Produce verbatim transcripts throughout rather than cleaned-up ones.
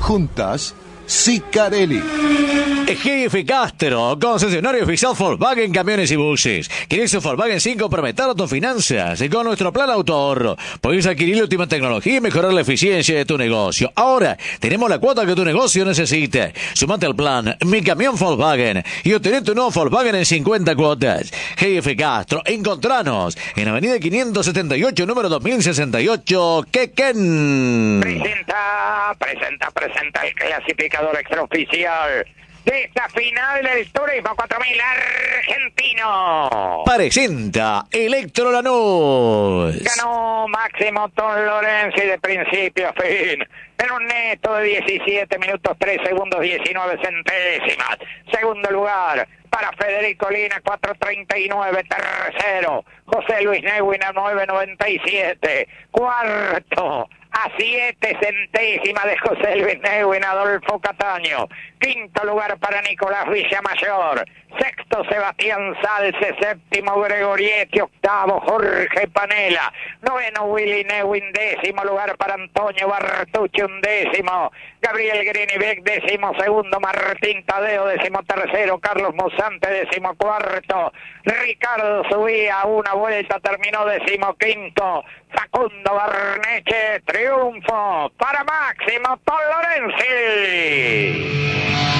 Juntas, Sicarelli. G F Castro, concesionario oficial Volkswagen Camiones y Buses. ¿Querés un Volkswagen sin comprometer tus finanzas? Y con nuestro plan auto ahorro podés adquirir la última tecnología y mejorar la eficiencia de tu negocio. Ahora tenemos la cuota que tu negocio necesita. Sumate al plan Mi Camión Volkswagen y obtener tu nuevo Volkswagen en cincuenta cuotas. G F Castro, encontranos en Avenida quinientos setenta y ocho, número dos mil sesenta y ocho, Quequén. Presenta, presenta, presenta el clasificador extraoficial de esta final del Turismo cuatro mil argentino. Presenta Electro Lanús. Ganó Máximo Tom Lorenzi de principio a fin en un neto de diecisiete minutos tres segundos diecinueve centésimas. Segundo lugar para Federico Lina, cuatro treinta y nueve. Tercero, José Luis Neuwin a nueve noventa y siete. Cuarto, a siete centésimas de José Luis Neuwin, Adolfo Cataño. Quinto lugar para Nicolás Villamayor. Sexto, Sebastián Salce. Séptimo, Gregorietti. Octavo, Jorge Panela. Noveno, Willy Neuwin. Décimo lugar para Antonio Bartucci. Undécimo, Gabriel Grinibeck. Décimo segundo, Martín Tadeo. Décimo tercero, Carlos Musante. Décimo cuarto, Ricardo Subía. Una vuelta terminó décimo quinto, Facundo Barneche. Triunfo para Máximo Tom Lorenzi.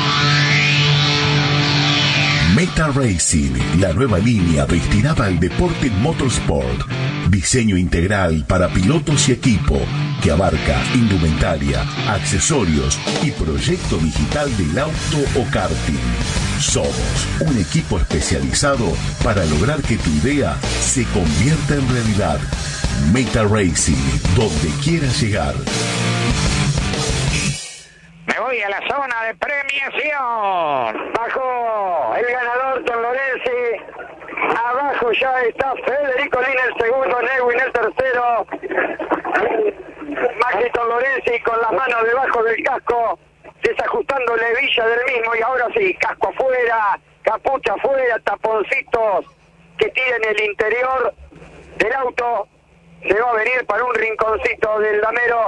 Meta Racing, la nueva línea destinada al deporte motorsport. Diseño integral para pilotos y equipo que abarca indumentaria, accesorios y proyecto digital del auto o karting. Somos un equipo especializado para lograr que tu idea se convierta en realidad. Meta Racing, donde quieras llegar. Me voy a la zona de premiación. Bajo el ganador Tom Lorenzi. Abajo ya está Federico Lina el segundo, Neuwin el tercero. Maxi Tom Lorenzi con las manos debajo del casco, desajustando la hebilla del mismo. Y ahora sí, casco afuera, capucha afuera, taponcitos que tienen el interior del auto. Se va a venir para un rinconcito del damero.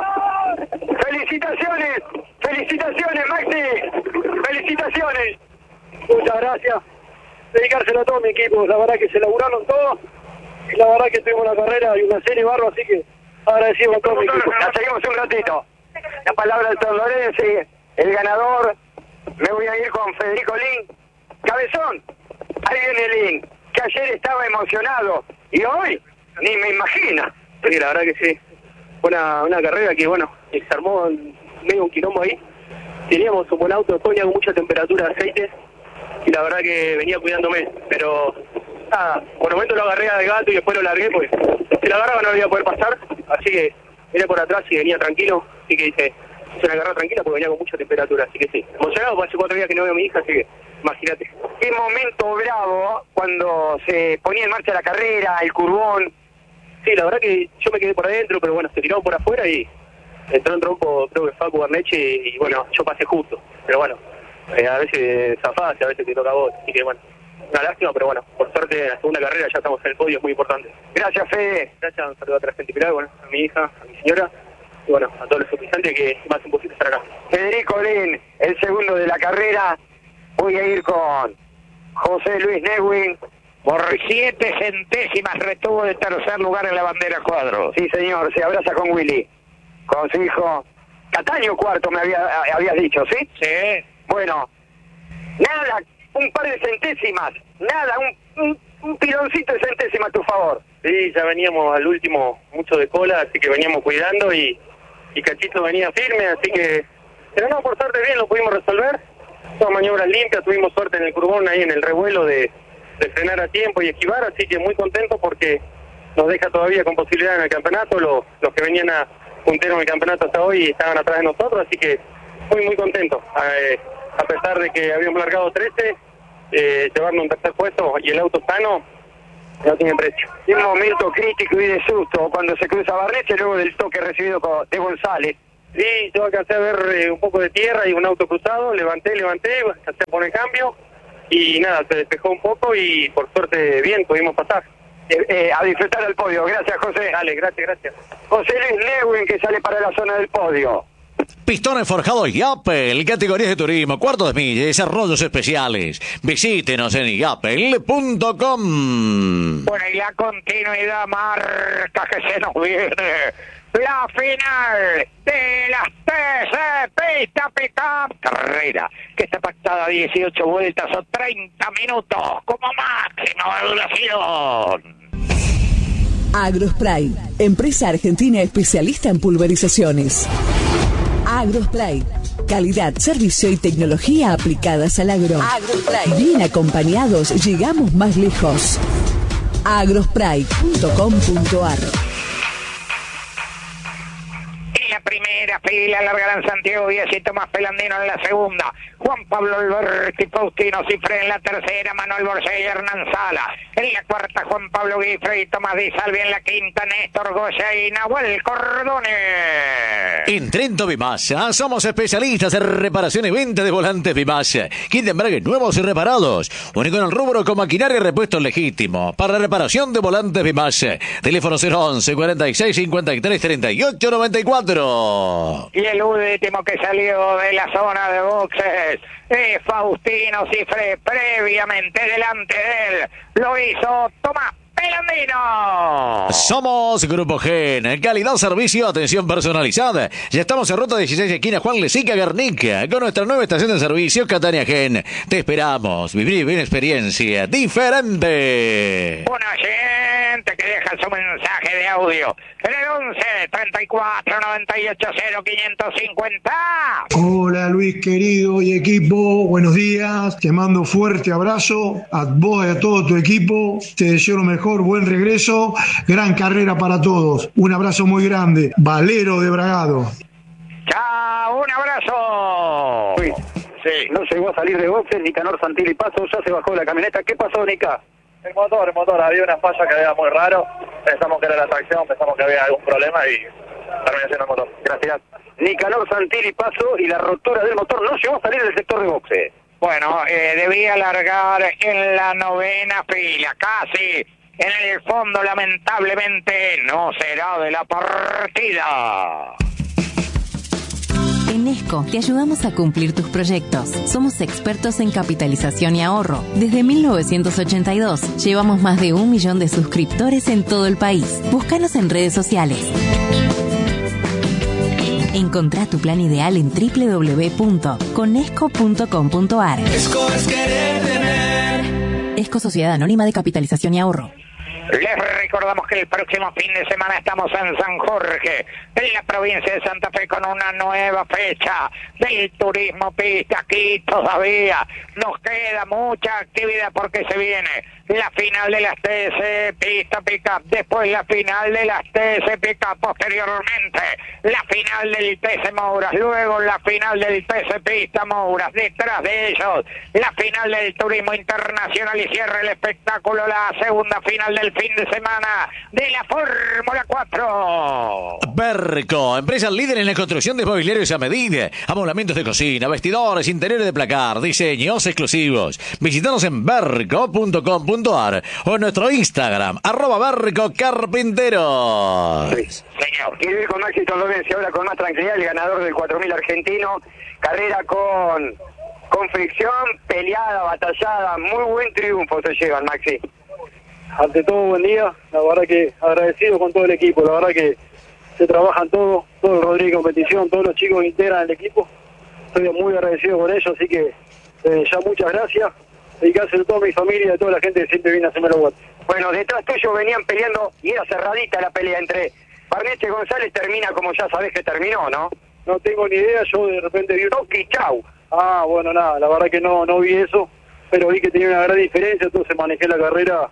¡Felicitaciones! ¡Felicitaciones, Maxi! ¡Felicitaciones! Muchas gracias. Dedicárselo a todo mi equipo. La verdad que se laburaron todos. Y la verdad que tuvimos una carrera y una serie barro, así que agradecido a todo mi equipo. La seguimos un ratito. La palabra del Tom Lorenzi, el ganador. Me voy a ir con Federico Lin. Cabezón, ahí viene Lin, que ayer estaba emocionado. Y hoy, ni me imagina. Sí, la verdad que sí. Fue una, una carrera que, bueno, se armó en medio un quilombo ahí. Teníamos un buen auto, Toña, con mucha temperatura de aceite. Y la verdad que venía cuidándome. Pero, nada, por el momento lo agarré al gato y después lo largué, pues si lo agarraba no lo iba a poder pasar. Así que vine por atrás y venía tranquilo. Así que hice, hice una carrera tranquila porque venía con mucha temperatura. Así que sí, emocionado, porque hace cuatro días que no veo a mi hija, así que imagínate. Qué momento bravo cuando se ponía en marcha la carrera, el curvón. Sí, la verdad que yo me quedé por adentro, pero bueno, se tiró por afuera y entró en trompo, creo que Facu Barneche, y bueno, yo pasé justo. Pero bueno, eh, a veces zafás y a veces te toca a vos, así que bueno, una lástima, pero bueno, por suerte en la segunda carrera ya estamos en el podio, es muy importante. Gracias, Fede. Gracias, un saludo a toda la gente Pilar, bueno, a mi hija, a mi señora, y bueno, a todos los oficiantes que me hacen posible estar acá. Federico Lin, el segundo de la carrera. Voy a ir con José Luis Neuwin. Por siete centésimas retuvo de tercer lugar en la bandera cuadro. Sí, señor, se abraza con Willy, con su hijo. Cataño cuarto me había, habías dicho, ¿sí? Sí. Bueno, nada, un par de centésimas, nada, un, un, un piloncito de centésimas a tu favor. Sí, ya veníamos al último mucho de cola, así que veníamos cuidando y, y Cachito venía firme, así que... Pero no, por suerte bien, lo pudimos resolver. Son maniobras limpias, tuvimos suerte en el curvón ahí en el revuelo de... de frenar a tiempo y esquivar, así que muy contento porque nos deja todavía con posibilidad en el campeonato. Los, los que venían a punteros en el campeonato hasta hoy estaban atrás de nosotros, así que muy muy contento. Eh, a pesar de que habíamos largado trece, eh, llevarnos un tercer puesto y el auto sano no tiene precio. Y un momento crítico y de susto cuando se cruza Barneche luego del toque recibido de González. Sí, yo alcancé a ver eh, un poco de tierra y un auto cruzado, levanté, levanté, alcancé a poner cambio. Y nada, se despejó un poco y por suerte bien, pudimos pasar. Eh, eh, a disfrutar del podio. Gracias, José. Dale, gracias, gracias. José Luis Neuwin, que sale para la zona del podio. Pistones forjados Yapel, categorías de turismo, cuartos de milla y desarrollos especiales. Visítenos en yapel punto com. Bueno, y la continuidad marca que se nos viene. La final de las T C Pista Pickup Carrera, que está pactada a dieciocho vueltas o treinta minutos como máxima de duración. Agrospray, empresa argentina especialista en pulverizaciones. Agrospray, calidad, servicio y tecnología aplicadas al agro. Agrospray. Bien acompañados, llegamos más lejos. agrospray punto com punto ar. En la primera fila largarán Santiago Díaz y Tomás Pelandino en la segunda. Juan Pablo Alberti, Faustino Cifre en la tercera, Manuel Borcea y Hernán Sala. En la cuarta, Juan Pablo Guifre y Tomás Di Salvi. En la quinta, Néstor Goya y Nahuel Cordone. En Trento Bimasa somos especialistas en reparación y venta de volantes Bimasa. Kit de embrague nuevos y reparados. Único en el rubro con maquinaria y repuestos legítimos. Para reparación de volantes Bimasa. Teléfono cero once, cuarenta y seis, cincuenta y tres, treinta y ocho, noventa y cuatro. Y el último que salió de la zona de boxes es Faustino Cifre. Previamente delante de él lo hizo Tomás Pelandino. Somos Grupo Gen, calidad, servicio, atención personalizada. Ya estamos en ruta dieciséis, esquina Juan Lesica, Guernica, con nuestra nueva estación de servicio, Catania Gen. Te esperamos, vivir una experiencia diferente. Una gente que deja su mensaje de audio en el once, treinta y cuatro, noventa y ocho, cero, quinientos cincuenta. Hola Luis querido y equipo, buenos días, te mando un fuerte abrazo a vos y a todo tu equipo, te deseo lo mejor, buen regreso, gran carrera para todos, un abrazo muy grande, Valero de Bragado. Chao, un abrazo. Luis, sí. No llegó a salir de boxes, Nicanor Santilli Paso, ya se bajó de la camioneta, ¿qué pasó, Nica? El motor, el motor, había una falla que había muy raro, pensamos que era la tracción, pensamos que había algún problema y terminó siendo el motor. Gracias. Nicanor Santilli Paso y la rotura del motor no llegó a salir del sector de boxe. Bueno, eh, debía largar en la novena fila, casi en el fondo, lamentablemente no será de la partida. En Esco te ayudamos a cumplir tus proyectos. Somos expertos en capitalización y ahorro. Desde mil novecientos ochenta y dos llevamos más de un millón de suscriptores en todo el país. Búscanos en redes sociales. Encontrá tu plan ideal en doble u doble u doble u punto conesco punto com punto ar. Esco es querer tener. Esco Sociedad Anónima de Capitalización y Ahorro. Les recordamos que el próximo fin de semana estamos en San Jorge, en la provincia de Santa Fe, con una nueva fecha del turismo pista. Aquí todavía nos queda mucha actividad porque se viene la final de las T C Pista Pickup, después la final de las T C Pickup, posteriormente la final del T C Mouras, luego la final del T C Pista Mouras, detrás de ellos la final del turismo internacional y cierra el espectáculo la segunda final del fin de semana de la Fórmula cuatro. Berco, empresa líder en la construcción de mobiliarios a medida, amoblamientos de cocina, vestidores, interiores de placar, diseños exclusivos. Visítanos en berco punto com punto ar o en nuestro Instagram, arroba Berco Carpinteros. Sí, señor. Quiero ir con Maxi Lorenzi, ahora con más tranquilidad, el ganador del cuatro mil argentino, carrera con, con fricción, peleada, batallada, muy buen triunfo se llevan, Maxi. Ante todo, buen día, la verdad que agradecido con todo el equipo, la verdad que se trabajan todos, todo el Rodríguez Competición, todos los chicos que integran el equipo, estoy muy agradecido con ellos, así que eh, ya muchas gracias, dedicárselo a toda mi familia y a toda la gente que siempre viene a hacerme los guantes. Bueno, detrás tuyo venían peleando y era cerradita la pelea entre Barneche y González, termina como ya sabés que terminó, ¿no? No tengo ni idea, yo de repente vi un... Toki, chau. Ah, bueno, nada, la verdad que no, no vi eso, pero vi que tenía una gran diferencia, entonces manejé la carrera.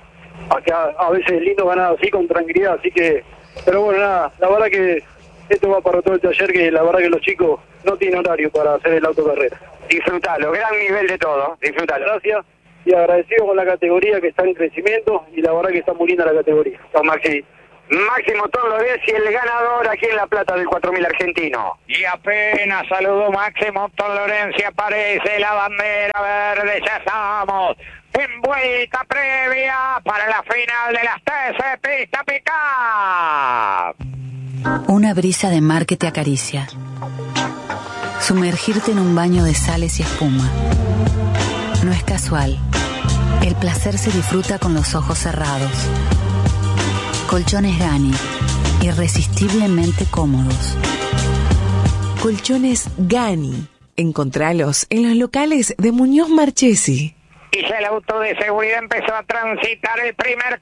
A, a veces es lindo ganar así con tranquilidad, así que, pero bueno, nada, la verdad que esto va para todo el taller, que la verdad que los chicos no tienen horario para hacer el autocarrera. Disfrutalo, gran nivel de todo, disfrutalo. Gracias y agradecido con la categoría que está en crecimiento y la verdad que está muy linda la categoría. Don Maxi. Máximo Torlorenzi, el ganador aquí en La Plata del cuatro mil argentino. Y apenas saludó Máximo Torlorenzi, aparece la bandera verde, ya estamos en vuelta previa para la final de las T C Pista Pickup. Una brisa de mar que te acaricia. Sumergirte en un baño de sales y espuma. No es casual. El placer se disfruta con los ojos cerrados. Colchones Gani, irresistiblemente cómodos. Colchones Gani. Encontralos en los locales de Muñoz Marchesi. Y ya el auto de seguridad empezó a transitar el primer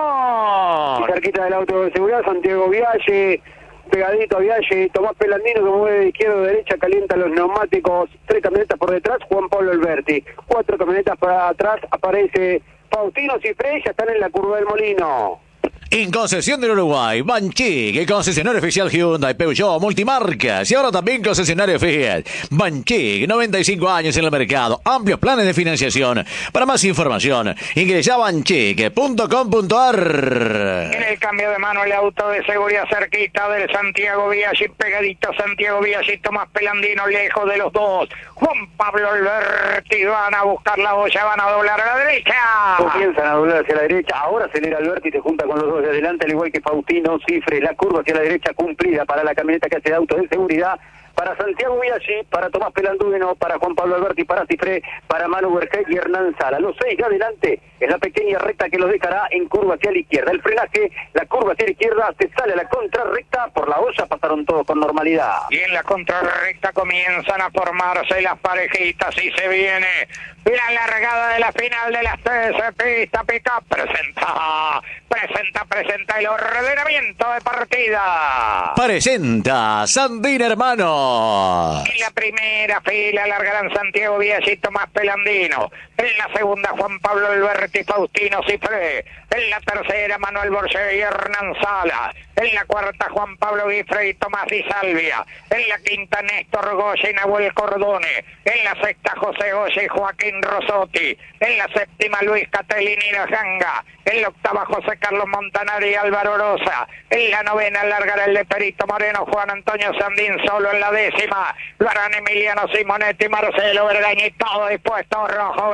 curvón. Cerquita del auto de seguridad, Santiago Vialle, pegadito a Vialle, Tomás Pelandino que mueve de izquierda a derecha, calienta los neumáticos, tres camionetas por detrás, Juan Pablo Alberti, cuatro camionetas para atrás, aparece Faustino Cifré, ya están en la curva del Molino. En concesión del Uruguay, Banchik, concesionario oficial Hyundai, Peugeot, multimarcas y ahora también concesionario Fiat. Banchik, noventa y cinco años en el mercado, amplios planes de financiación. Para más información, ingresa a banchik punto com punto a r. En el cambio de mano el auto de seguridad cerquita del Santiago Viaggi, pegadito Santiago Viaggi, Tomás Pelandino lejos de los dos. Juan Pablo Alberti van a buscar la olla, van a doblar a la derecha. Comienzan a doblar hacia la derecha, ahora acelera Alberti y se junta con los dos de adelante, al igual que Faustino Cifre, la curva hacia la derecha cumplida para la camioneta que hace de auto de seguridad, para Santiago Viaggi, para Tomás Pelandino, para Juan Pablo Alberti, para Cifré, para Manu Berger y Hernán Sala. Los seis de adelante es la pequeña recta que los dejará en curva hacia la izquierda. El frenaje, la curva hacia la izquierda, se sale a la contrarrecta, por la olla pasaron todos con normalidad. Y en la contrarrecta comienzan a formarse las parejitas y se viene la largada de la final de las tres pistas. Pica presenta, presenta, presenta el ordenamiento de partida. Presenta Sandín Hermano. En la primera fila largarán Santiago Viaggi y Tomás Pelandino. En la segunda Juan Pablo Alberti, Faustino Cifré. En la tercera Manuel Borges y Hernán Sala. En la cuarta Juan Pablo Guifre y Tomás Di Salvia. En la quinta Néstor Goya y Nahuel Cordone. En la sexta José Goya y Joaquín Rosotti. En la séptima Luis Catelini y Ganga. En la octava José Carlos Montanari y Álvaro Rosa. En la novena largará el de Perito Moreno Juan Antonio Sandín solo. En la décima lo harán Emiliano Simonetti y Marcelo Vergañi, todo dispuesto, rojo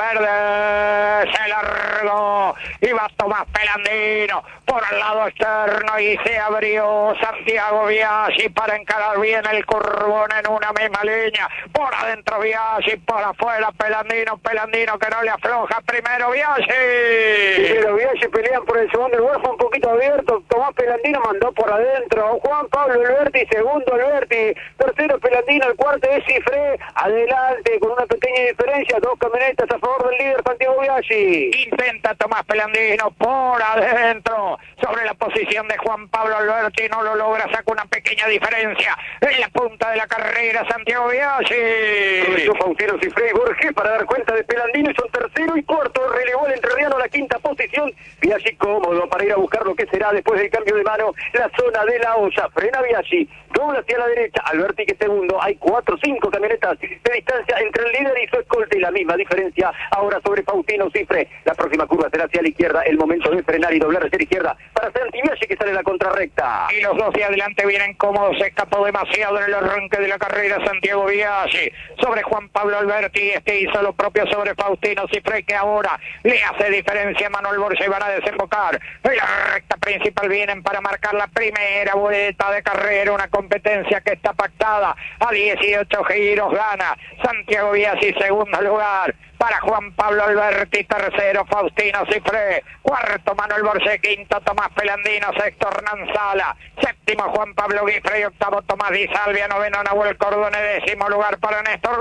verde, se largó y va Tomás Pelandino por el lado externo y se abrió Santiago Viaggi para encarar bien el curvón en una misma línea, por adentro Viaggi, por afuera Pelandino, Pelandino que no le afloja, primero Viaggi. Primero Viaggi, pelean por el segundo lugar, fue un poquito abierto, Tomás Pelandino mandó por adentro, Juan Pablo Alberti, segundo Alberti, tercero Pelandino, el cuarto es Cifré, adelante con una pequeña diferencia, dos camionetas a favor del líder Santiago Viaggi. Intenta Tomás Pelandino por adentro, sobre la posición de Juan Pablo Alberti, no lo logra, saca una pequeña diferencia en la punta de la carrera Santiago Viaggi. Aprovechó Faustino Cifré y Borges para dar cuenta de Pelandino y son tercero y cuarto, relevó el entrerriano a la quinta posición, Viaggi cómodo para ir a buscar lo que será después del cambio de mano, la zona de la olla, frena Viaggi, dobla hacia la derecha, Alberti que segundo, hay cuatro, cinco camionetas de distancia entre el líder y su escolta y la misma diferencia ahora sobre Faustino Cifré, la próxima curva será hacia la izquierda, el momento de frenar y doblar hacia la izquierda para Santi Viaggi que sale la contrarrecta. Y los dos de adelante vienen cómodos, se escapó demasiado en el arranque de la carrera Santiago Viaggi sobre Juan Pablo Alberti, este hizo lo propio sobre Faustino Cifré que ahora le hace diferencia a Manuel Borges y van a desembocar en la recta principal, vienen para marcar la primera vuelta de carrera, una competencia que está pactada a dieciocho giros, gana Santiago Viaggi, segundo lugar para Juan Pablo Alberti, tercero Faustino Cifré, cuarto Manuel Borges, quinto Tomás Pelandino, sexto Hernán Sala, séptimo Juan Pablo Guifre y octavo Tomás Di Salvia, noveno Nahuel Cordone, décimo lugar para Néstor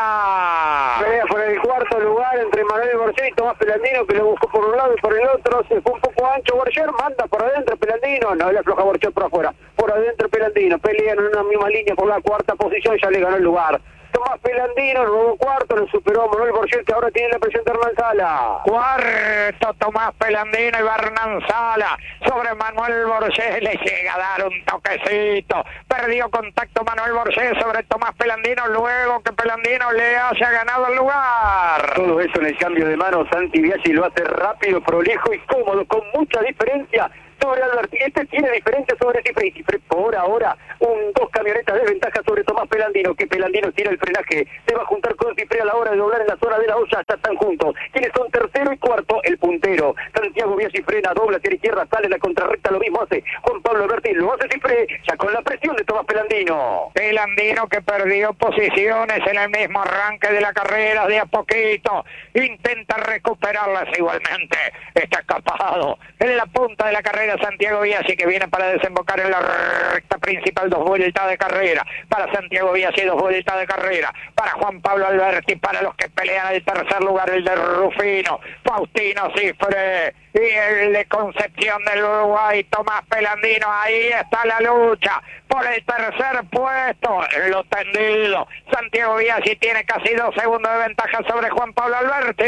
Goya. Pelea por el cuarto lugar entre Manuel Borges y Tomás Pelandino que lo buscó por un lado y por el otro, se fue un poco ancho Borges, manda por adentro Pelandino, no le afloja Borges por afuera, por adentro Pelandino, pelean en una misma línea por la cuarta posición, ya le ganó el lugar. Tomás Pelandino, robó cuarto, lo superó Manuel Borges, que ahora tiene la presión de Hernán Sala. Cuarto Tomás Pelandino y va Hernán Sala sobre Manuel Borges, le llega a dar un toquecito, perdió contacto Manuel Borges sobre Tomás Pelandino, luego que Pelandino le haya ganado el lugar. Todo eso en el cambio de mano, Santi Viaggi lo hace rápido, prolijo y cómodo, con mucha diferencia sobre Alberti. Este tiene diferencia sobre Cifré y Cifré por ahora un dos camionetas de ventaja sobre Tomás Pelandino, que Pelandino tira el frenaje, se va a juntar con Cifré a la hora de doblar en la zona de la olla, ya están juntos, quienes son tercero y cuarto. cuarto, el puntero. Santiago Biaggi frena, dobla hacia la izquierda, sale la contrarrecta, lo mismo hace Juan Pablo Alberti, lo hace Cifré, ya con la presión de Tomás Pelandino. Pelandino que perdió posiciones en el mismo arranque de la carrera, de a poquito, intenta recuperarlas igualmente, está escapado. En la punta de la carrera Santiago Biaggi, que viene para desembocar en la recta principal, dos vueltas de carrera. Para Santiago Biaggi, dos vueltas de carrera. Para Juan Pablo Alberti, para los que pelean el tercer lugar, el de Rufino, Faustino Cifré y el de Concepción del Uruguay, Tomás Pelandino. Ahí está la lucha por el tercer puesto, en lo tendido. Santiago Biaggi tiene casi dos segundos de ventaja sobre Juan Pablo Alberti.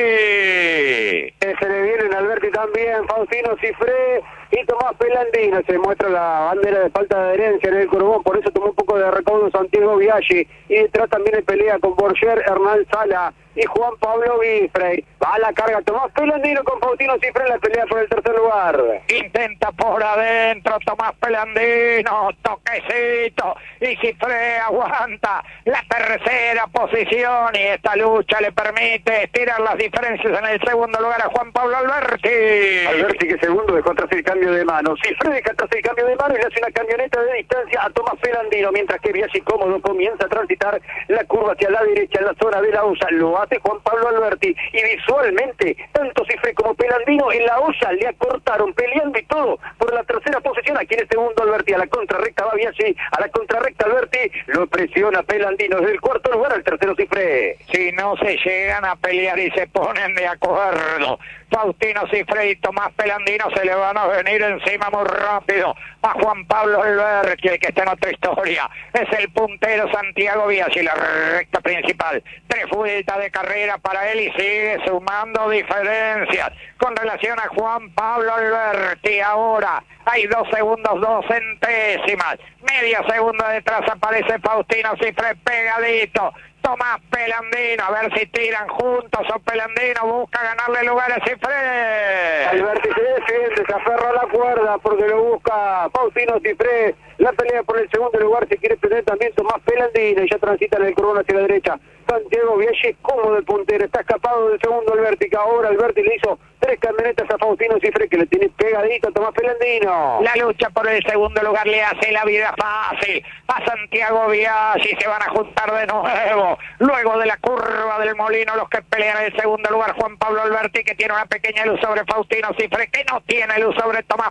Se le viene en Alberti también, Faustino Cifré y Tomás Pelandino. Se muestra la bandera de falta de adherencia en el Curbón, por eso tomó un poco de recaudo Santiago Biaggi. Y detrás también en pelea con Borger, Hernán Sala y Juan Pablo Giffrey. Va a la carga Tomás Pelandino con Faustino Cifré en la pelea por el tercer lugar. Intenta por adentro Tomás Pelandino, toquecito, y Cifré aguanta la tercera posición, y esta lucha le permite estirar las diferencias en el segundo lugar a Juan Pablo Alberti. Alberti, que segundo, dejó atrás el cambio de mano. Cifré deja atrás el cambio de mano y le hace una camioneta de distancia a Tomás Pelandino, mientras que Biaggi cómodo comienza a transitar la curva hacia la derecha en la zona de la Osa. Lo hace Juan Pablo Alberti, y visualmente tanto Cifré como Pelandino en la olla le acortaron, peleando y todo por la tercera posición. Aquí en el segundo Alberti, a la contrarrecta va Biaggi, a la contrarrecta Alberti, lo presiona Pelandino desde el cuarto lugar al tercero Cifré. Si no se llegan a pelear y se ponen de acuerdo, Faustino Cifré y Tomás Pelandino se le van a venir encima muy rápido a Juan Pablo Alberti, que está en otra historia. Es el puntero Santiago Biaggi, la recta principal. Tres vueltas de carrera para él y sigue sumando diferencias con relación a Juan Pablo Alberti. Ahora hay dos segundos, dos centésimas. Media segunda detrás aparece Faustino Cifré pegadito. Tomás Pelandino, a ver si tiran juntos o Pelandino busca ganarle lugar a Cifré. Alberti se defiende, se aferra a la cuerda porque lo busca Faustino Cifré. La pelea por el segundo lugar se quiere tener también Tomás Pelandino, y ya transita en el Curbón hacia la derecha. Santiago Biaggi cómodo el puntero, está escapado del segundo Alberti, que ahora Alberti le hizo tres camionetas a Faustino Cifré, que le tiene pegadito a Tomás Pelandino. La lucha por el segundo lugar le hace la vida fácil a Santiago Biaggi, se van a juntar de nuevo luego de la curva del Molino los que pelean en el segundo lugar. Juan Pablo Alberti, que tiene una pequeña luz sobre Faustino Cifré, que no tiene luz sobre Tomás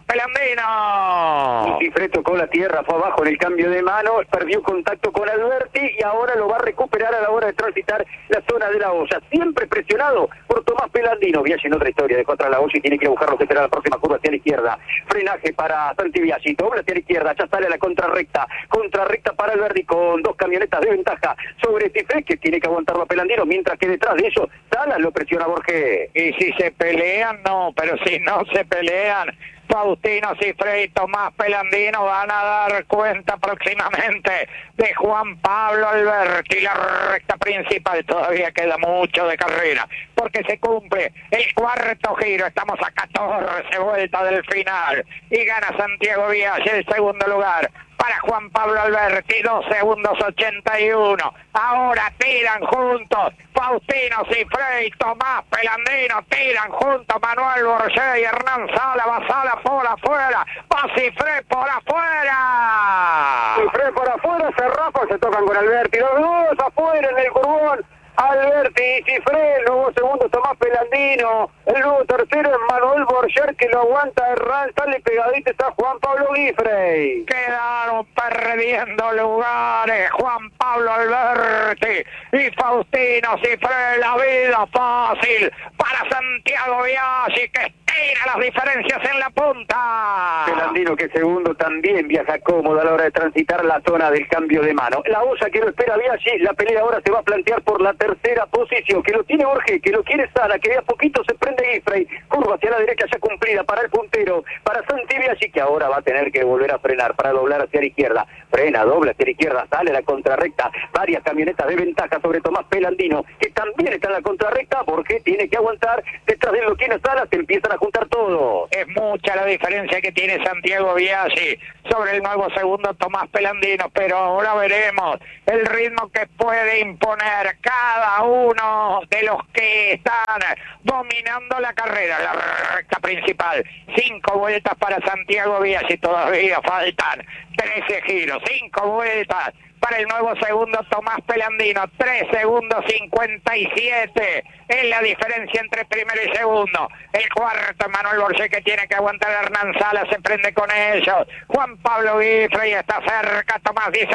Pelandino. Y Cifré tocó la tierra, fue abajo en el cambio de mano, perdió contacto con Alberti y ahora lo va a recuperar a la hora de transitar la zona de la olla, siempre presionado por Tomás Pelandino. Biaggi en otra historia, dejó atrás la olla y tiene que buscarlo, que será la próxima curva hacia la izquierda. Frenaje para Santi Biaggi, dobla hacia la izquierda, ya sale a la contrarrecta, contrarrecta para Alberti con dos camionetas de ventaja sobre Cifré, que tiene que aguantarlo a Pelandino, mientras que detrás de ellos Sala lo presiona a Borges. Y si se pelean, no, pero si no se pelean, Faustino Cifré y Tomás Pelandino van a dar cuenta próximamente de Juan Pablo Alberti. La recta principal, todavía queda mucho de carrera, porque se cumple el cuarto giro, estamos a catorce vueltas del final, y gana Santiago Biaggi el segundo lugar. Para Juan Pablo Alberti, dos segundos ochenta y uno. Ahora tiran juntos Faustino Cifré y Tomás Pelandino, tiran juntos Manuel Borges y Hernán Sala. Va Sala por afuera, va Cifré por afuera. Cifré por afuera, se rafa, se tocan con Alberti. Los dos afuera en el Curbón. Alberti y Cifré, el nuevo segundo Tomás Pelandino, el nuevo tercero es Manuel Borger, que lo aguanta Hernán, sale pegadito está Juan Pablo Giffrey. Quedaron perdiendo lugares Juan Pablo Alberti y Faustino Cifré. La vida fácil para Santiago Biaggi, que estira las diferencias en la punta. Pelandino, que segundo, también viaja cómodo a la hora de transitar la zona del cambio de mano. La olla que lo espera Biaggi, la pelea ahora se va a plantear por la tercera posición, que lo tiene Borges, que lo quiere Sala, que de a poquito se prende Giffrey, curva hacia la derecha ya cumplida para el puntero, para Santi Biaggi, que ahora va a tener que volver a frenar para doblar hacia la izquierda. Frena, dobla hacia la izquierda, sale a la contrarrecta, varias camionetas de ventaja sobre Tomás Pelandino, que también está en la contrarrecta, Borges tiene que aguantar, detrás de él lo tiene Sala, se empiezan a juntar todo. Es mucha la diferencia que tiene Santiago Biaggi sobre el nuevo segundo Tomás Pelandino, pero ahora veremos el ritmo que puede imponer cada uno de los que están dominando la carrera, la recta principal. Cinco vueltas para Santiago Biaggi, todavía faltan trece giros, cinco vueltas para el nuevo segundo Tomás Pelandino, tres segundos cincuenta y siete es la diferencia entre primero y segundo. El cuarto, Manuel Borges, que tiene que aguantar a Hernán Salas, se prende con ellos. Juan Pablo Guifrey está cerca, Tomás Di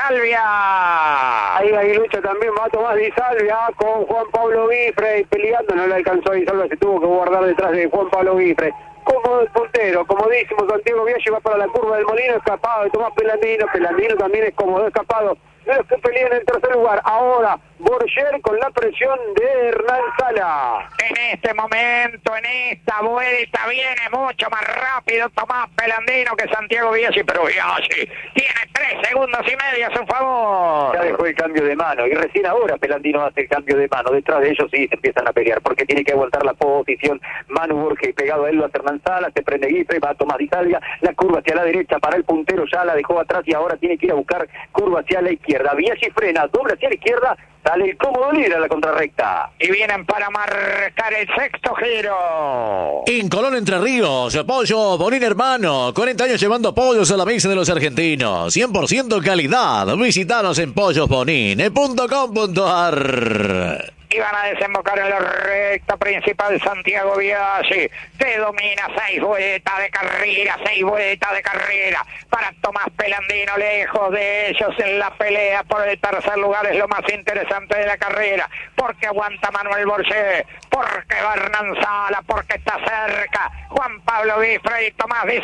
Salvia. Ahí hay lucha también, va Tomás Di Salvia con Juan Pablo Guifrey peleando, no le alcanzó a Di Salvia, se tuvo que guardar detrás de Juan Pablo Guifrey. Como el puntero, comodísimo, Santiago Biaggi va para la curva del Molino, escapado de Tomás Pelandino, Pelandino también es cómodo, escapado de los que pelean en tercer lugar. Ahora Borger con la presión de Hernán Sala. En este momento, en esta vuelta, viene mucho más rápido Tomás Pelandino que Santiago Biaggi, pero Biaggi tiene tres segundos y medio a su favor. Ya dejó el cambio de mano y recién ahora Pelandino hace el cambio de mano. Detrás de ellos sí se empiezan a pelear porque tiene que aguantar la posición Manu Borges, pegado a él lo hace Hernán Sala, se prende Guifrey, va Tomás Di Salvia, la curva hacia la derecha para el puntero, ya la dejó atrás y ahora tiene que ir a buscar curva hacia la izquierda. Biaggi frena, dobla hacia la izquierda, sale el cómodo líder a la contrarrecta. Y vienen para marcar el sexto giro. En Colón, Entre Ríos, Pollo Bonín Hermano, cuarenta años llevando pollos a la mesa de los argentinos. cien por ciento calidad. Visitanos en pollos bonín punto com punto a r. Y van a desembocar en la recta principal Santiago Biaggi, que domina seis vueltas de carrera, seis vueltas de carrera para Tomás Pelandino, lejos de ellos en la pelea por el tercer lugar, es lo más interesante de la carrera, porque aguanta Manuel Borges, porque va Hernán Sala, porque está cerca Juan Pablo Guifrey y Tomás Di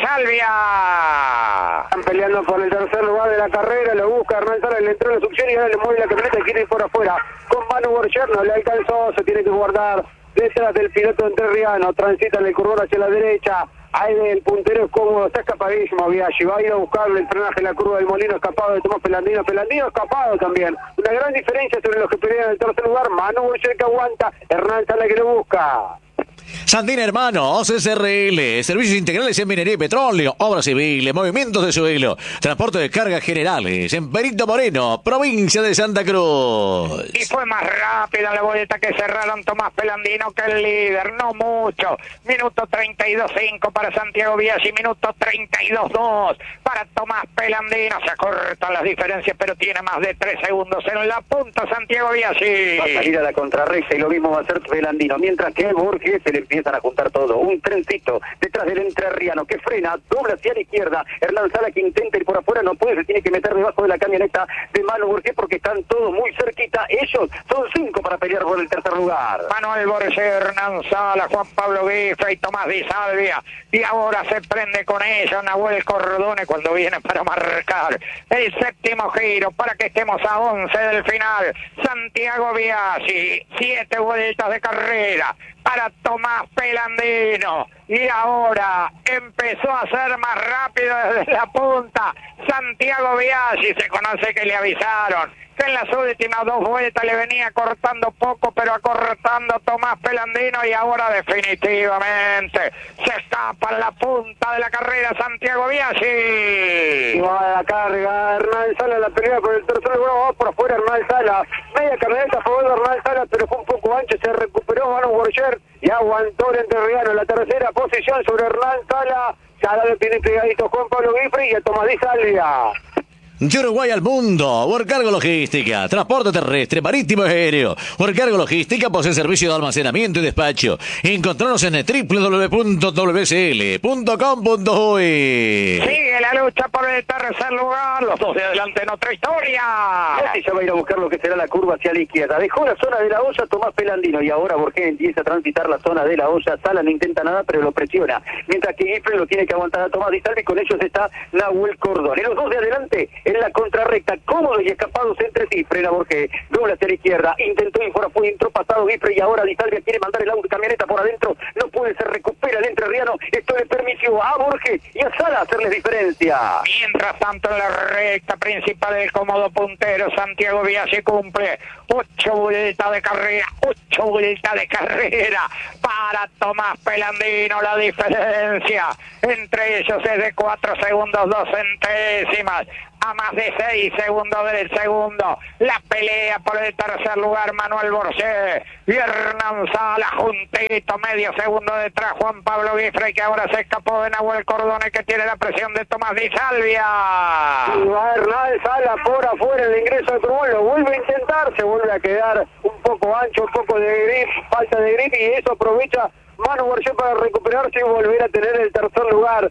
Salvia. Están peleando por el tercer lugar de la carrera, lo busca Hernán Sala, le entró la succión y ahora le mueve la camioneta y quiere ir por afuera con Manu Borges, no le alcanzó, se tiene que guardar detrás del piloto entrerriano, transita en el curvón hacia la derecha, ahí el puntero es cómodo, está escapadísimo Biaggi, va a ir a buscarle el frenaje en la curva del Molino, escapado de Tomás Pelandino, Pelandino escapado también, una gran diferencia sobre los que pelean en el tercer lugar, Manu Borges que aguanta, Hernán Sala que lo busca. Sandín Hermanos, S R L, servicios integrales en minería y petróleo, obras civiles, movimientos de suelo, transporte de cargas generales, en Perito Moreno, provincia de Santa Cruz. Y fue más rápida la vuelta que cerraron Tomás Pelandino que el líder, no mucho. Minuto treinta y dos cinco para Santiago Biaggi, minuto treinta y dos dos para Tomás Pelandino. Se acortan las diferencias, pero tiene más de tres segundos en la punta Santiago Biaggi. Va a salir a la contrarrecta y lo mismo va a hacer Pelandino, mientras que Borges se le empiezan a juntar todo. Un trencito detrás del entrerriano que frena, dobla hacia la izquierda. Hernán Sala que intenta ir por afuera, no puede, se tiene que meter debajo de la camioneta de Manu Borges porque están todos muy cerquita. Ellos son cinco para pelear por el tercer lugar. Manuel Borges, Hernán Sala, Juan Pablo Guifrey, Tomás Di Salvia. Y ahora se prende con ellos Nahuel Cordone cuando viene para marcar el séptimo giro para que estemos a once del final. Santiago Biaggi, siete vueltas de carrera para Tomás Pelandino. Y ahora empezó a ser más rápido desde la punta Santiago Biaggi. Se conoce que le avisaron que en las últimas dos vueltas le venía cortando poco, pero acortando Tomás Pelandino, y ahora definitivamente se escapa en la punta de la carrera Santiago Biaggi. Y va a la carga Hernán Sala, la pelea por el tercer lugar, va por afuera Hernán Sala, media camioneta a favor de Hernán Sala, pero fue un poco ancho, se recuperó Manu Borges y aguantó el entrerriano en la tercera posición sobre Hernán Sala. Sala le tiene pegadito Juan Pablo Guifrey y a Tomás Di Salvia. De Uruguay al mundo, Worcargo Logística, transporte terrestre, marítimo y aéreo. Worcargo Logística posee servicio de almacenamiento y despacho. Encontranos en w w w punto w c l punto com punto u y. Sigue la lucha por el tercer lugar, los dos de adelante en otra historia. Messi ya va a ir a buscar lo que será la curva hacia la izquierda. Dejó la zona de la olla Tomás Pelandino y ahora Borges empieza a transitar la zona de la olla. Sala no intenta nada, pero lo presiona. Mientras que Guifrey lo tiene que aguantar a Tomás Di Salvia y con ellos está Nahuel Cordón. Y los dos de adelante en la contrarrecta, cómodos y escapados entre sí, frena Borges, dobla hacia la izquierda, intentó ir por afuera, entró pasado Guifre y ahora Di Salvia quiere mandar el auto camioneta por adentro, no puede, se recupera el entrerriano, esto le permitió a Borges y a Sala hacerles diferencia. Mientras tanto en la recta principal del cómodo puntero, Santiago Biaggi cumple ocho vueltas de carrera, ocho vueltas de carrera para Tomás Pelandino, la diferencia entre ellos es de cuatro segundos, dos centésimas. A más de seis segundos del segundo, la pelea por el tercer lugar, Manuel Borges y Hernán Sala juntito, medio segundo detrás, Juan Pablo Guifrey, que ahora se escapó de Nahuel Cordone, que tiene la presión de Tomás Di Salvia. Y va Hernán Sala por afuera, el ingreso de Crumón, lo vuelve a intentar, se vuelve a quedar un poco ancho, un poco de grip, falta de grip, y eso aprovecha Manu Borges para recuperarse y volver a tener el tercer lugar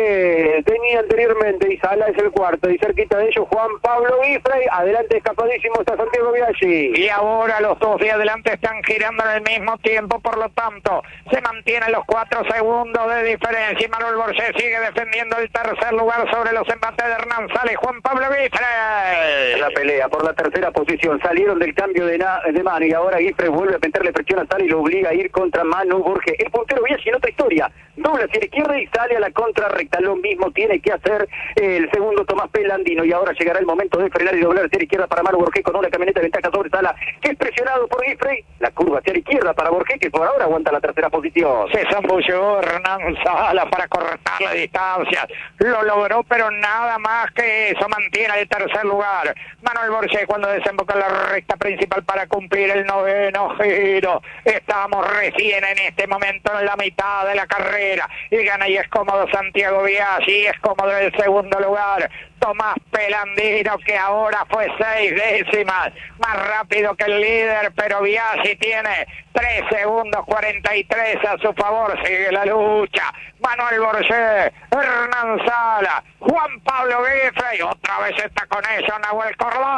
que tenía anteriormente, y Sala es el cuarto, y cerquita de ellos Juan Pablo Guifrey, adelante escapadísimo está Santiago Biaggi. Y ahora los dos de adelante están girando en el mismo tiempo, por lo tanto, se mantienen los cuatro segundos de diferencia, y Manuel Borges sigue defendiendo el tercer lugar sobre los embates de Hernán Sala y Juan Pablo Guifrey. La pelea por la tercera posición, salieron del cambio de, na de mano, y ahora Guifrey vuelve a meterle presión a Sala y lo obliga a ir contra Manu Borges. El puntero Biaggi en otra historia, dobla hacia la izquierda y sale a la contrarrecta. Lo mismo tiene que hacer el segundo Tomás Pelandino, y ahora llegará el momento de frenar y doblar hacia la izquierda para Manu Borges con una camioneta de ventaja sobre Sala, que es presionado por Guifrey. La curva hacia la izquierda para Borges, que por ahora aguanta la tercera posición. Se zambulló Hernán Sala para cortar la distancia, lo logró, pero nada más que eso, mantiene el tercer lugar Manuel Borges cuando desemboca en la recta principal para cumplir el noveno giro. Estamos recién en este momento en la mitad de la carrera, y gana y es cómodo Santiago Biaggi, es cómodo en el segundo lugar Tomás Pelandino, que ahora fue seis décimas más rápido que el líder, pero Biaggi tiene tres segundos cuarenta y tres a su favor. Sigue la lucha Manuel Borges, Hernán Sala, Juan Pablo Guifrey, otra vez está con ellos Nahuel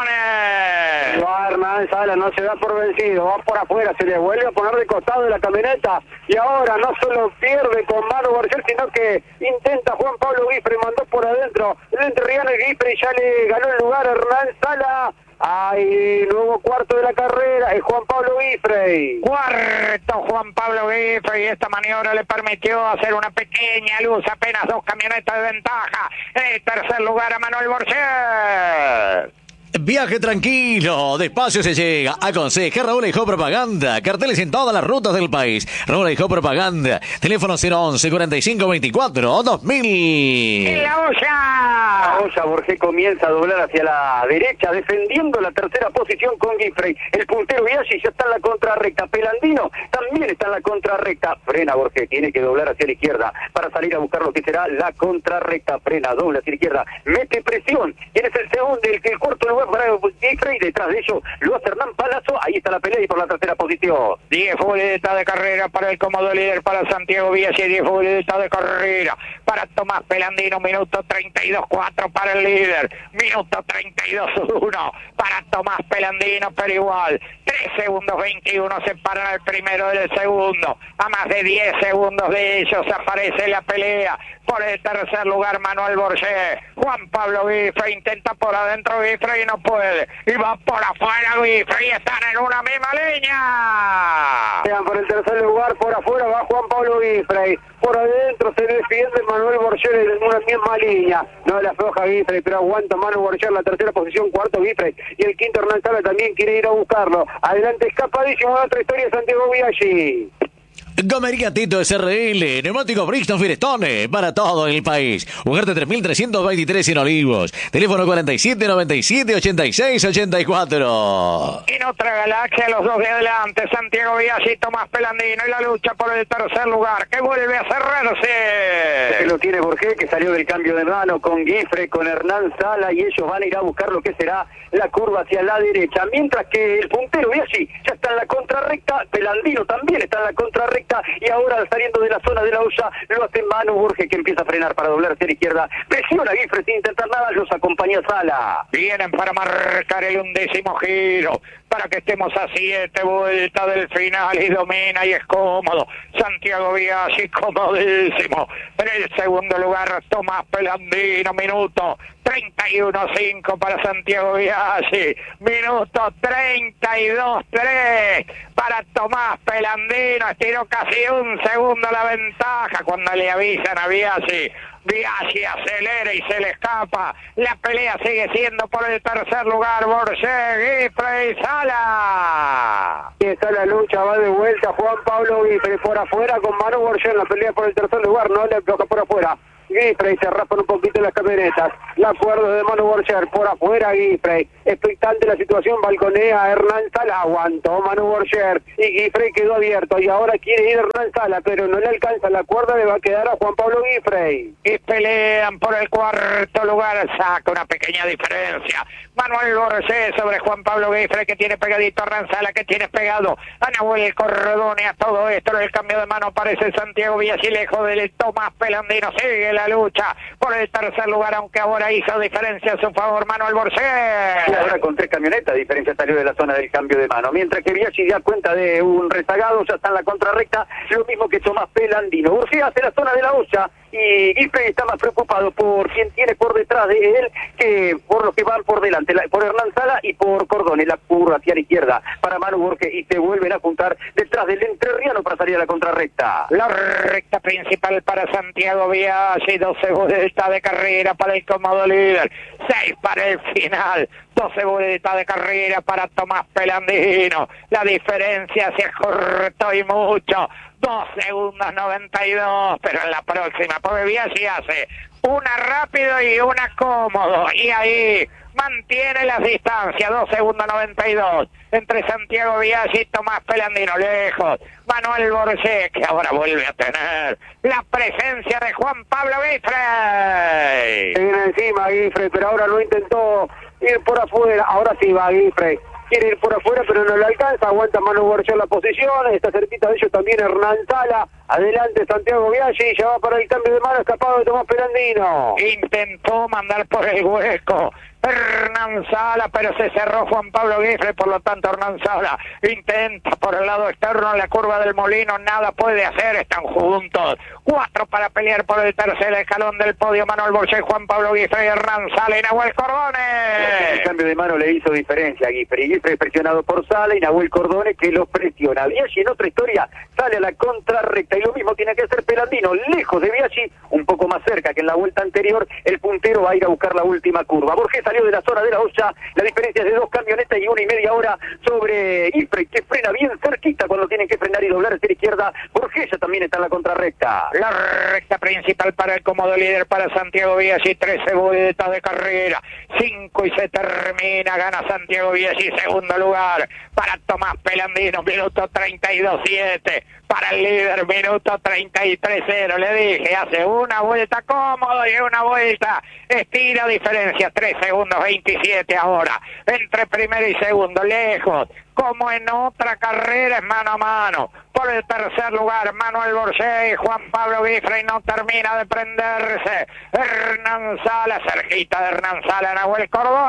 Cordone. No, Hernán Sala no se da por vencido, va por afuera, se le vuelve a poner de costado de la camioneta, y ahora no solo pierde con Manu Borges, sino que intenta Juan Pablo Guifrey, mandó por adentro el entrerriano, y Guifrey ya le ganó el lugar a Hernán Sala. Hay nuevo cuarto de la carrera, es Juan Pablo Guifrey. Cuarto Juan Pablo Guifrey, esta maniobra le permitió hacer una pequeña luz, apenas dos camionetas de ventaja. En el tercer lugar a Manuel Borges. Viaje tranquilo, despacio se llega. Aconseja Raúl Eijó Propaganda. Carteles en todas las rutas del país. Raúl Eijó Propaganda. Teléfono cero once cuarenta y cinco veinticuatro dos mil. ¡La olla! La olla, Borges comienza a doblar hacia la derecha, defendiendo la tercera posición con Guifrey. El puntero Biaggi ya está en la contrarrecta. Pelandino también está en la contrarrecta. Frena Borges, tiene que doblar hacia la izquierda para salir a buscar lo que será la contrarrecta. Frena, dobla hacia la izquierda, mete presión. ¿Quién es el segundo? El, el cuarto lugar para Guifrey, detrás de ellos lo hace Hernán Palazzo. Ahí está la pelea y por la tercera posición. diez vueltas de carrera para el cómodo líder, para Santiago Biaggi, diez vueltas de carrera para Tomás Pelandino, minuto treinta y dos cuatro para el líder, minuto treinta y dos uno para Tomás Pelandino, pero igual, tres segundos veintiuno separan al primero del segundo, a más de diez segundos de ellos aparece la pelea por el tercer lugar Manuel Borges. Juan Pablo Guifrey intenta por adentro Guifrey y no puede, y va por afuera Guifrey, están en una misma línea. Vean, por el tercer lugar, por afuera va Juan Pablo Guifrey, por adentro se defiende Manuel Borges en una misma línea. No la afloja Guifrey, pero aguanta Manuel Borges en la tercera posición, cuarto Guifrey, y el quinto Hernán Sala también quiere ir a buscarlo. Adelante, escapadísimo de otra historia, Santiago Biaggi. Gomería Tito S R L, neumático Brixton Firestone para todo el país. Ugarte tres mil trescientos veintitrés en Olivos. Teléfono cuarenta y siete noventa y siete ochenta y seis ochenta y cuatro. En otra galaxia, los dos de adelante, Santiago Biaggi, Tomás Pelandino, y la lucha por el tercer lugar, que vuelve a cerrarse. Que lo tiene Borges, que salió del cambio de mano con Guifrey, con Hernán Sala, y ellos van a ir a buscar lo que será la curva hacia la derecha. Mientras que el puntero Biaggi ya está en la contrarrecta, Pelandino también está en la contrarrecta, y ahora saliendo de la zona de la olla lo hace Manu Borges, que empieza a frenar para doblar hacia la izquierda. Presiona a Guifrey sin intentar nada, los acompaña Sala. Vienen para marcar el undécimo giro. para que estemos a siete vueltas del final y domina y es cómodo. Santiago Biaggi, comodísimo. En el segundo lugar, Tomás Pelandino, minuto treinta y uno cinco para Santiago Biaggi, minuto treinta y dos tres para Tomás Pelandino, estiró casi un segundo la ventaja cuando le avisan a Biaggi. Biaggi acelera y se le escapa. La pelea sigue siendo por el tercer lugar. Bourget, Guifre y Sala. Y está la lucha, va de vuelta Juan Pablo Guifre por afuera con Manu Bourget en la pelea por el tercer lugar. No le bloquea por afuera. Guifre se raspan un poquito las camionetas. La cuerda de Manu Bourget por afuera. Guifre, expectante la situación, balconea a Hernán Sala, aguantó Manu Bourget y Guifre quedó abierto y ahora quiere ir Hernán Sala, pero no le alcanza la cuerda, le va a quedar a Juan Pablo Guifre. Y pelean por el cuarto lugar, saca una pequeña diferencia. Manuel Bourget sobre Juan Pablo Guifre, que tiene pegadito a Hernán Sala, que tiene pegado a Nahuel Cordone. A todo esto, en el cambio de mano aparece Santiago Biaggi lejos del Tomás Pelandino. Sigue la lucha por el tercer lugar, aunque ahora hizo diferencia a su favor Manuel Bourget. Y ahora con tres camionetas, diferencia salió de la zona del cambio de mano. Mientras que Biaggi da cuenta de un rezagado, ya está en la contrarrecta, lo mismo que Tomás Pelandino. Bourget hace la zona de la olla y Guifre está más preocupado por quien tiene por detrás de él que por los que van por delante, por Hernán Sala y por Cordone. La curva hacia la izquierda para Manu Bourget y se vuelven a juntar detrás del entrerriano para salir a la contrarrecta. La recta principal para Santiago Biaggi, doce vueltas de carrera para el cómodo líder, seis para el final. doce vueltas de carrera para Tomás Pelandino. La diferencia se acortó y mucho. dos segundos noventa y dos, pero en la próxima, porque Biaggi hace una rápido y una cómodo. Y ahí mantiene las distancias, dos segundos noventa y dos. Entre Santiago Biaggi y Tomás Pelandino, lejos. Manuel Bourget, que ahora vuelve a tener la presencia de Juan Pablo Guifre. Se viene encima Guifre, pero ahora lo intentó ir por afuera. Ahora sí va Guifre. Quiere ir por afuera, pero no le alcanza. Aguanta Manu Bourget la posición. Está cerquita de ellos también Hernán Sala. Adelante Santiago Biaggi. Ya va para el cambio de mano. Escapado de Tomás Pelandino. Intentó mandar por el hueco Hernán Sala, pero se cerró Juan Pablo Guifre. Por lo tanto, Hernán Sala intenta por el lado externo en la curva del Molino. Nada puede hacer. Están juntos. Cuatro para pelear por el tercer escalón del podio. Manuel Bourget, Juan Pablo Guifre, Hernán Sala y Nahuel Cordone. El cambio de mano le hizo diferencia a Guifre. Guifre presionado por Sala y Nahuel Cordone que lo presiona. Biaggi en otra historia sale a la contrarrecta y lo mismo tiene que hacer Pelandino, lejos de Biaggi, un poco más cerca que en la vuelta anterior. El puntero va a ir a buscar la última curva. Bourget salió de la zona de la olla, la diferencia es de dos camionetas y una y media hora sobre Guifre, que frena bien cerquita cuando tienen que frenar y doblar hacia la izquierda. Bourget ya también está en la contrarrecta. La recta principal para el cómodo líder para Santiago Biaggi, trece vueltas de carrera, cinco y se termina, gana Santiago Biaggi, segundo lugar para Tomás Pelandino, minuto treinta y dos siete. Para el líder, minuto treinta y tres cero. Le dije, hace una vuelta cómodo y una vuelta estira diferencia, tres segundos veintisiete ahora. Entre primero y segundo, lejos. Como en otra carrera, es mano a mano. Por el tercer lugar, Manuel Bourget y Juan Pablo Guifre, y no termina de prenderse Hernán Sala, cerquita de Hernán Sala, Nahuel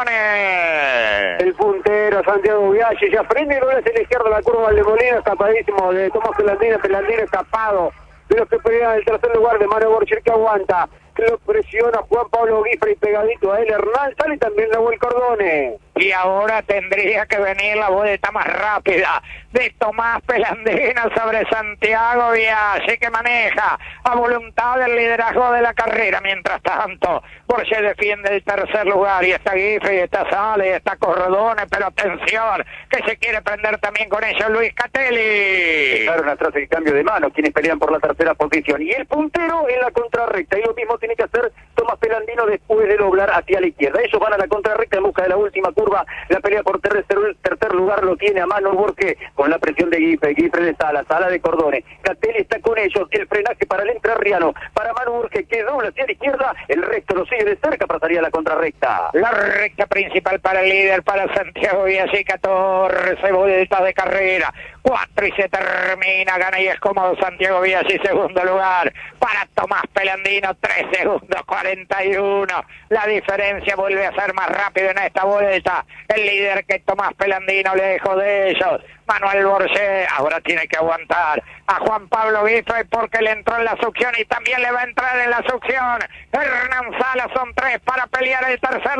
Cordone. El puntero Santiago Biaggi ya frena y dobla hacia la izquierda la curva del Molino, escapadísimo de Tomás Pelandino, Pelandino escapado de los que pelean el tercer lugar de Manuel Bourget, que aguanta, que lo presiona Juan Pablo Guifre y pegadito a él Hernán Sala y también Nahuel Cordone. Y ahora tendría que venir la vuelta más rápida de Tomás Pelandino sobre Santiago Biaggi, que maneja a voluntad el liderazgo de la carrera. Mientras tanto, Bourget defiende el tercer lugar y está Guifre y está Sala y está Cordone, pero atención, que se quiere prender también con ellos Luis Catelli. Dejaron atrás el cambio de mano, quienes pelean por la tercera posición. Y el puntero en la contrarrecta, y lo mismo tiene que hacer Tomás Pelandino después de doblar hacia la izquierda. Ellos van a la contrarrecta en busca de la última curva. La pelea por tercer, tercer lugar lo tiene a Manuel Bourget con la presión de Guifre, Guifre de Sala, Sala de Cordone. Catelli está con ellos, el frenaje para el entrerriano, para Manuel Bourget, que dobla hacia la izquierda, el resto lo sigue de cerca para salir a la contrarrecta. La recta principal para el líder, para Santiago Biaggi, catorce vueltas de carrera, cuatro y se termina, gana y es cómodo Santiago Biaggi, segundo lugar para Tomás Pelandino, tres segundos cuarenta y uno, la diferencia vuelve a ser más rápido en esta vuelta, el líder que Tomás Pelandino lejos de ellos, Manuel Borget, ahora tiene que aguantar a Juan Pablo Guifrey porque le entró en la succión y también le va a entrar en la succión, Hernán Salas, son tres para pelear el tercer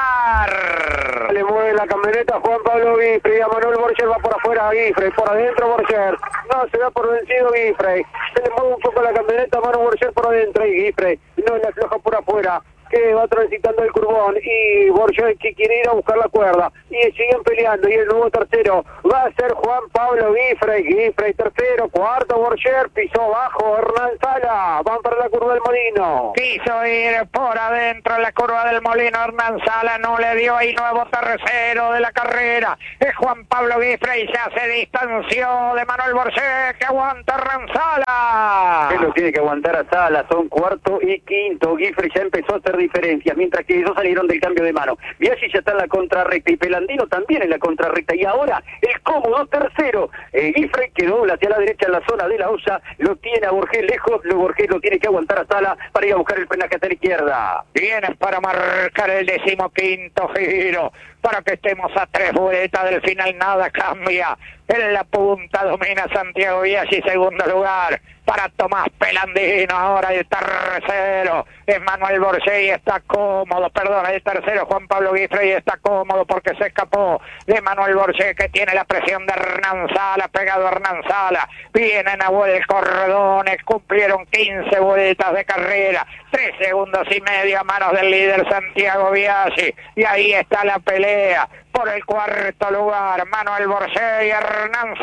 lugar. Le mueve la camioneta Juan Pablo Guifrey, a Manuel Borget va por afuera a Guifrey, por adentro Borget, no se da por vencido Guifrey, se le mueve un poco la camioneta a Manuel Borget por adentro y Guifrey no le afloja por afuera, que va transitando el curbón y Borget que quiere ir a buscar la cuerda y siguen peleando y el nuevo tercero va a ser Juan Pablo Guifrey, Guifrey tercero, cuarto Borget, pisó abajo Hernán Sala, van para la curva del Molino. Quiso ir por adentro en la curva del Molino, Hernán Sala no le dio ahí, nuevo tercero de la carrera, es Juan Pablo Guifrey, ya se distanció de Manuel Borget, que aguanta Hernán Sala. Él lo tiene que aguantar a Sala, son cuarto y quinto, Guifrey ya empezó a hacer diferencias, mientras que ellos salieron del cambio de mano. Biaggi ya está en la contrarrecta y Pelandino también en la contrarrecta. Y ahora el cómodo tercero. Eh, Guifrey que dobla hacia la derecha en la zona de la olla, lo tiene a Borget lejos, lo Borget lo tiene que aguantar a Sala para ir a buscar el frenaje hacia la izquierda. Vienen para marcar el decimoquinto giro, para que estemos a tres vueltas del final, nada cambia. En la punta domina Santiago Biaggi, segundo lugar para Tomás Pelandino, ahora el tercero es Manuel Borget y está cómodo, perdón, el tercero Juan Pablo Guifrey está cómodo porque se escapó de Manuel Borget, que tiene la presión de Hernán Sala, pegado a Hernán Sala, vienen a Nahuel Cordones, cumplieron quince vueltas de carrera, tres segundos y medio a manos del líder Santiago Biaggi, y ahí está la pelea por el cuarto lugar, Manuel Borget y Hernán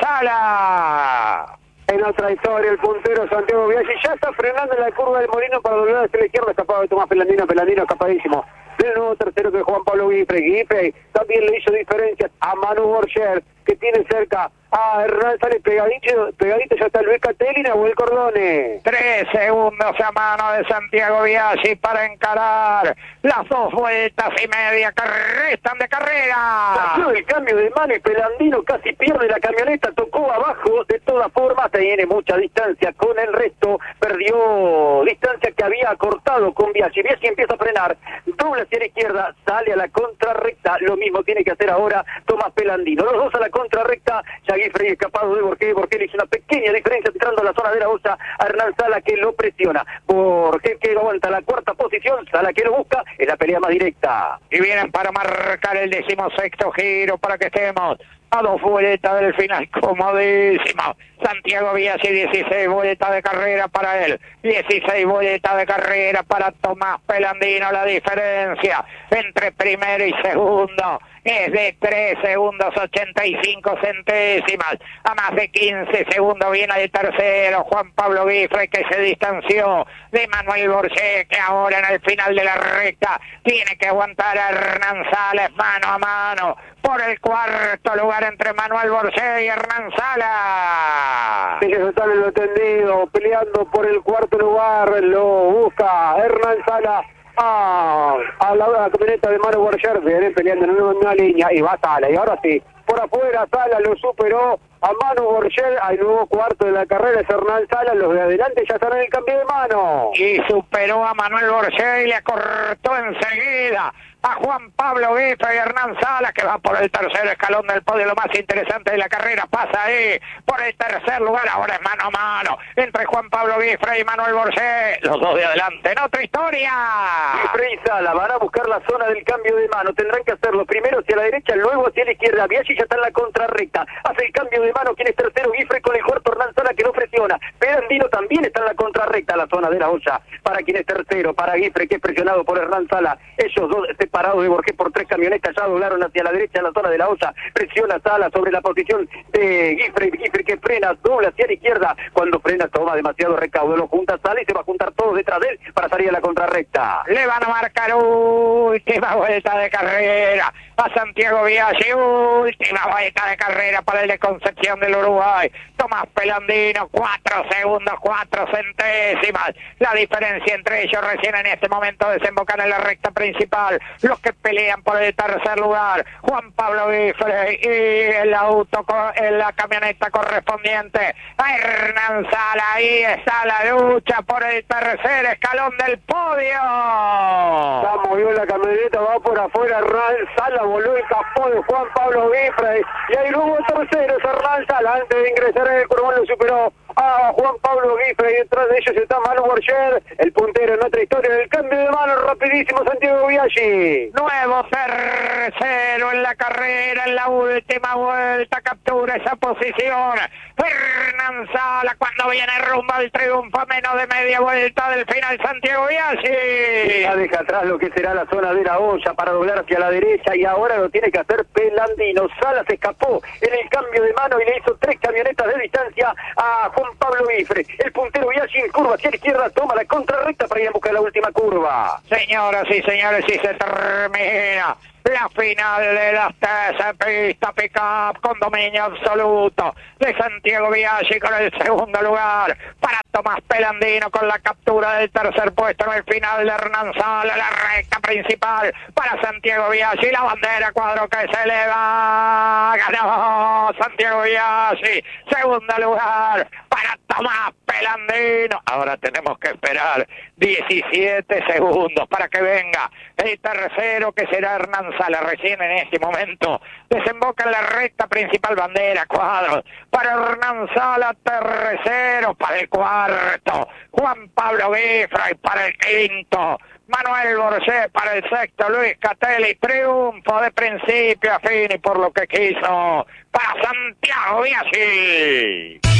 Sala. En otra historia, el puntero Santiago Biaggi ya está frenando en la curva del Molino para volver hacia la izquierda, escapado de Tomás Pelandino, Pelandino escapadísimo. El nuevo tercero que es Juan Pablo Guifrey, Guifrey también le hizo diferencias a Manu Borget, que tiene cerca a Hernán Sala, pegadito, pegadito ya está Luis Catelli y Nahuel Cordones. Tres segundos a mano de Santiago Biaggi para encarar las dos vueltas y media que restan de carrera. Salió el cambio de mano y Pelandino casi pierde la camioneta, tocó abajo, de todas formas tiene mucha distancia con el resto, perdió distancia que había cortado con Biaggi. Biaggi empieza a frenar, dobla hacia la izquierda, sale a la contrarrecta, lo mismo tiene que hacer ahora Tomás Pelandino. Los dos a la contrarrecta, ya Guifrey escapado de Borget, Borget le hizo una pequeña diferencia entrando a la zona de la bolsa a Hernán Sala, que lo presiona. Borget que aguanta la cuarta posición, Sala que lo busca, es la pelea más directa. Y vienen para marcar el decimosexto giro para que estemos a dos vueltas del final, comodísimo. Santiago Biaggi, dieciséis vueltas de carrera para él, dieciséis vueltas de carrera para Tomás Pelandino. La diferencia entre primero y segundo es de tres segundos ochenta y cinco centésimas, a más de quince segundos viene el tercero, Juan Pablo Guifrey, que se distanció de Manuel Borget, que ahora en el final de la recta tiene que aguantar a Hernán Sala, mano a mano por el cuarto lugar entre Manuel Borget y Hernán Sala. Ellos están en lo tendido, peleando por el cuarto lugar, lo busca Hernán Sala a, a la, la camioneta de Manuel Borget, vienen peleando en una, una línea y va Sala, y ahora sí, por afuera Sala lo superó a Manu Borget, al nuevo cuarto de la carrera es Hernán Sala, los de adelante ya están en el cambio de mano. Y superó a Manuel Borget y le acortó enseguida a Juan Pablo Guifrey y Hernán Sala, que va por el tercer escalón del podio, lo más interesante de la carrera, pasa ahí por el tercer lugar, ahora es mano a mano entre Juan Pablo Guifrey y Manuel Borget, los dos de adelante, en otra historia. Guifrey y Sala van a buscar la zona del cambio de mano, tendrán que hacerlo primero hacia la derecha, luego hacia la izquierda. Biaggi ya está en la contrarrecta, hace el cambio de mano, quien es tercero, Guifrey con el cuarto, Hernán Sala que no presiona, Pelandino también está en la contrarrecta, la zona de la olla, para quien es tercero, para Guifrey que es presionado por Hernán Sala, ellos dos separados de Borget por tres camionetas, ya doblaron hacia la derecha en la zona de la olla, presiona Sala sobre la posición de Guifrey, Guifrey que frena, dobla hacia la izquierda, cuando frena toma demasiado recaudo, lo junta Sala y se va a juntar todos detrás de él para salir a la contrarrecta. Le van a marcar última vuelta de carrera a Santiago Biaggi, última vuelta de carrera para el de Concepción del Uruguay, Tomás Pelandino, cuatro segundos, cuatro centésimas. La diferencia entre ellos recién en este momento desembocan en la recta principal. Los que pelean por el tercer lugar, Juan Pablo Guifre y el auto, en la camioneta correspondiente a Hernán Sala. Ahí está la lucha por el tercer escalón del podio. Ya movió la camioneta, va por afuera Hernán Sala, voló el capó de Juan Pablo Guifre. Y ahí luego el tercero es Hernán Sala. Antes de ingresar en el curvón lo superó a Juan Pablo Guifre. Y detrás de ellos está Manu Borger, el puntero en otra historia del cambio de mano rapidísimo Santiago Biaggi. Nuevo tercero en la carrera, en la última vuelta captura esa posición Hernán Sala cuando viene rumbo al triunfo a menos de media vuelta del final Santiago Biaggi. Ya deja atrás lo que será la zona de la olla para doblar hacia la derecha y ahora lo tiene que hacer Pelandino. Sala se escapó en el cambio de mano y le hizo tres camionetas de distancia a Juan Pablo Guifre. El puntero Biaggi en curva hacia la izquierda toma la contrarrecta para ir a buscar la última curva. Señoras y señores, y se termina la final de las tres pistas pick-up con dominio absoluto de Santiago Biaggi con el segundo lugar para Tomás Pelandino con la captura del tercer puesto en el final de Hernán Sala, la recta principal para Santiago Biaggi, la bandera cuadro que se eleva, ganó Santiago Biaggi, segundo lugar para Tomás Pelandino. Ahora tenemos que esperar diecisiete segundos para que venga el tercero que será Hernán Sala. Recién en este momento desemboca en la recta principal bandera cuadro para Hernán Sala, tercero para el cuarto Juan Pablo Guifre, para el quinto Manuel Borger, para el sexto Luis Catelli. Triunfo de principio a fin y por lo que quiso para Santiago Biaggi.